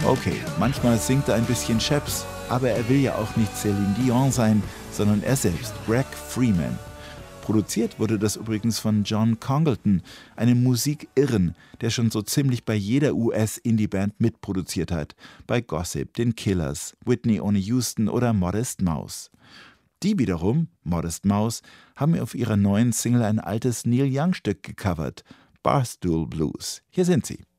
Okay, manchmal singt er ein bisschen Chaps, aber er will ja auch nicht Céline Dion sein, sondern er selbst, Greg Freeman. Produziert wurde das übrigens von John Congleton, einem Musikirren, der schon so ziemlich bei jeder US-Indie-Band mitproduziert hat. Bei Gossip, den Killers, Whitney ohne Houston oder Modest Mouse. Die wiederum, Modest Mouse, haben auf ihrer neuen Single ein altes Neil Young-Stück gecovert, Barstool Blues. Hier sind sie.